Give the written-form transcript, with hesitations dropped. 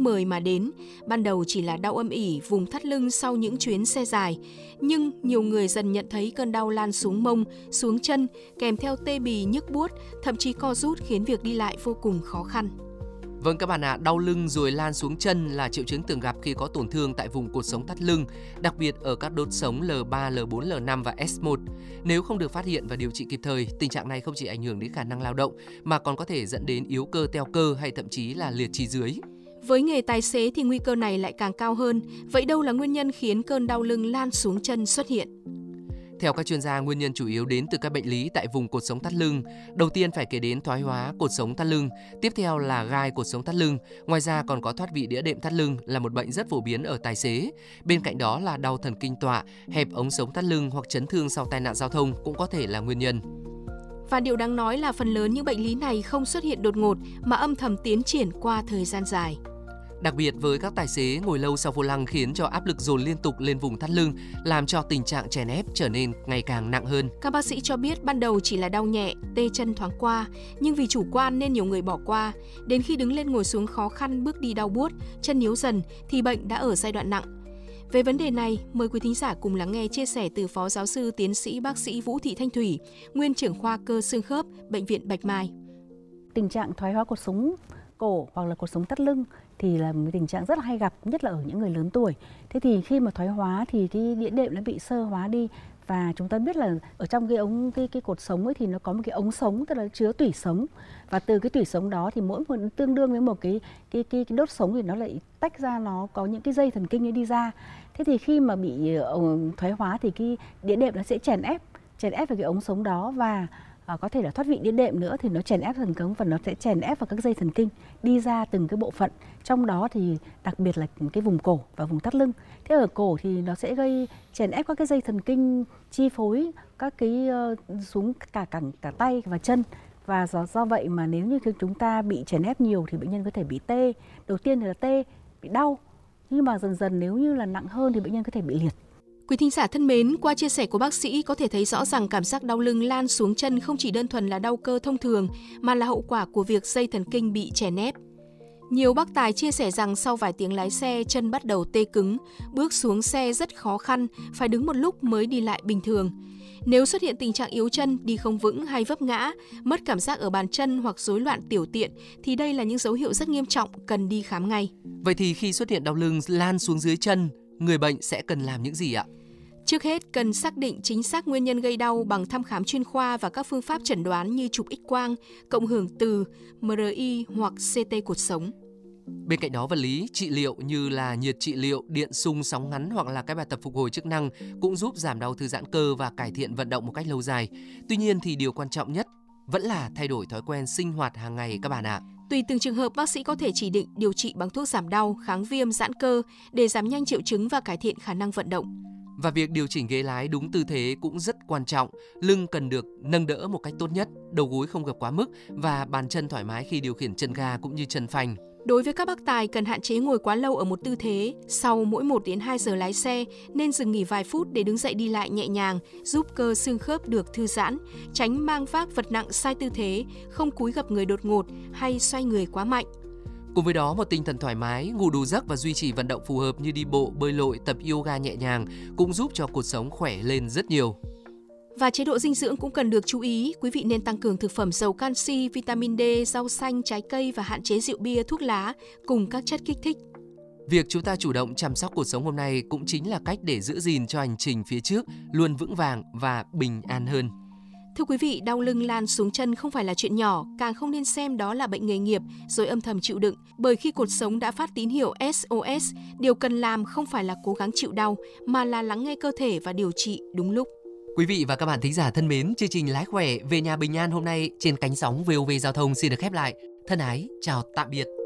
mời mà đến. Ban đầu chỉ là đau âm ỉ vùng thắt lưng sau những chuyến xe dài, nhưng nhiều người dần nhận thấy cơn đau lan xuống mông, xuống chân, kèm theo tê bì nhức buốt, thậm chí co rút khiến việc đi lại vô cùng khó khăn. Vâng các bạn ạ, đau lưng rồi lan xuống chân là triệu chứng thường gặp khi có tổn thương tại vùng cột sống thắt lưng, đặc biệt ở các đốt sống L3, L4, L5 và S1. Nếu không được phát hiện và điều trị kịp thời, tình trạng này không chỉ ảnh hưởng đến khả năng lao động mà còn có thể dẫn đến yếu cơ teo cơ hay thậm chí là liệt chi dưới. Với nghề tài xế thì nguy cơ này lại càng cao hơn. Vậy đâu là nguyên nhân khiến cơn đau lưng lan xuống chân xuất hiện? Theo các chuyên gia, nguyên nhân chủ yếu đến từ các bệnh lý tại vùng cột sống thắt lưng. Đầu tiên phải kể đến thoái hóa cột sống thắt lưng, tiếp theo là gai cột sống thắt lưng. Ngoài ra còn có thoát vị đĩa đệm thắt lưng là một bệnh rất phổ biến ở tài xế. Bên cạnh đó là đau thần kinh tọa, hẹp ống sống thắt lưng hoặc chấn thương sau tai nạn giao thông cũng có thể là nguyên nhân. Và điều đáng nói là phần lớn những bệnh lý này không xuất hiện đột ngột mà âm thầm tiến triển qua thời gian dài. Đặc biệt với các tài xế ngồi lâu sau vô lăng khiến cho áp lực dồn liên tục lên vùng thắt lưng, làm cho tình trạng chèn ép trở nên ngày càng nặng hơn. Các bác sĩ cho biết ban đầu chỉ là đau nhẹ, tê chân thoáng qua, nhưng vì chủ quan nên nhiều người bỏ qua. Đến khi đứng lên ngồi xuống khó khăn, bước đi đau buốt, chân níu dần thì bệnh đã ở giai đoạn nặng. Về vấn đề này, mời quý thính giả cùng lắng nghe chia sẻ từ Phó Giáo sư Tiến sĩ Bác sĩ Vũ Thị Thanh Thủy, Nguyên trưởng khoa cơ xương khớp, Bệnh viện Bạch Mai. Tình trạng thoái hóa cột sống cổ hoặc là cột sống thắt lưng thì là một tình trạng rất là hay gặp, nhất là ở những người lớn tuổi. Thế thì khi mà thoái hóa thì cái đĩa đệm nó bị xơ hóa đi, và chúng ta biết là ở trong cái cột sống ấy thì nó có một cái ống sống, tức là chứa tủy sống, và từ cái tủy sống đó thì mỗi một tương đương với một cái đốt sống thì nó lại tách ra, nó có những cái dây thần kinh ấy đi ra. Thế thì khi mà bị thoái hóa thì cái đĩa đệm nó sẽ chèn ép vào cái ống sống đó, và có thể là thoát vị đĩa đệm nữa thì nó chèn ép thần kinh và nó sẽ chèn ép vào các dây thần kinh đi ra từng cái bộ phận. Trong đó thì đặc biệt là cái vùng cổ và vùng thắt lưng. Thế ở cổ thì nó sẽ gây chèn ép các cái dây thần kinh chi phối các cái xuống cả tay và chân. Và do vậy mà nếu như chúng ta bị chèn ép nhiều thì bệnh nhân có thể bị tê. Đầu tiên thì là tê, bị đau. Nhưng mà dần dần nếu như là nặng hơn thì bệnh nhân có thể bị liệt. Quý thính giả thân mến, qua chia sẻ của bác sĩ có thể thấy rõ rằng cảm giác đau lưng lan xuống chân không chỉ đơn thuần là đau cơ thông thường mà là hậu quả của việc dây thần kinh bị chèn ép. Nhiều bác tài chia sẻ rằng sau vài tiếng lái xe, chân bắt đầu tê cứng, bước xuống xe rất khó khăn, phải đứng một lúc mới đi lại bình thường. Nếu xuất hiện tình trạng yếu chân, đi không vững hay vấp ngã, mất cảm giác ở bàn chân hoặc rối loạn tiểu tiện thì đây là những dấu hiệu rất nghiêm trọng, cần đi khám ngay. Vậy thì khi xuất hiện đau lưng lan xuống dưới chân, người bệnh sẽ cần làm những gì ạ? Trước hết, cần xác định chính xác nguyên nhân gây đau bằng thăm khám chuyên khoa và các phương pháp chẩn đoán như chụp X-quang, cộng hưởng từ, MRI hoặc CT cột sống. Bên cạnh đó, vật lý trị liệu như là nhiệt trị liệu, điện xung sóng ngắn hoặc là các bài tập phục hồi chức năng cũng giúp giảm đau, thư giãn cơ và cải thiện vận động một cách lâu dài. Tuy nhiên thì điều quan trọng nhất vẫn là thay đổi thói quen sinh hoạt hàng ngày các bạn ạ. Tùy từng trường hợp, bác sĩ có thể chỉ định điều trị bằng thuốc giảm đau, kháng viêm, giãn cơ để giảm nhanh triệu chứng và cải thiện khả năng vận động. Và việc điều chỉnh ghế lái đúng tư thế cũng rất quan trọng. Lưng cần được nâng đỡ một cách tốt nhất, đầu gối không gập quá mức và bàn chân thoải mái khi điều khiển chân ga cũng như chân phanh. Đối với các bác tài, cần hạn chế ngồi quá lâu ở một tư thế. Sau mỗi 1 đến 2 giờ lái xe, nên dừng nghỉ vài phút để đứng dậy đi lại nhẹ nhàng, giúp cơ xương khớp được thư giãn, tránh mang vác vật nặng sai tư thế, không cúi gập người đột ngột hay xoay người quá mạnh. Cùng với đó, một tinh thần thoải mái, ngủ đủ giấc và duy trì vận động phù hợp như đi bộ, bơi lội, tập yoga nhẹ nhàng cũng giúp cho cuộc sống khỏe lên rất nhiều. Và chế độ dinh dưỡng cũng cần được chú ý. Quý vị nên tăng cường thực phẩm giàu canxi, vitamin D, rau xanh, trái cây và hạn chế rượu bia, thuốc lá cùng các chất kích thích. Việc chúng ta chủ động chăm sóc cuộc sống hôm nay cũng chính là cách để giữ gìn cho hành trình phía trước luôn vững vàng và bình an hơn. Thưa quý vị, đau lưng lan xuống chân không phải là chuyện nhỏ, càng không nên xem đó là bệnh nghề nghiệp rồi âm thầm chịu đựng. Bởi khi cột sống đã phát tín hiệu SOS, điều cần làm không phải là cố gắng chịu đau, mà là lắng nghe cơ thể và điều trị đúng lúc. Quý vị và các bạn thính giả thân mến, chương trình Lái khỏe về nhà bình an hôm nay trên cánh sóng VOV Giao thông xin được khép lại. Thân ái, chào tạm biệt.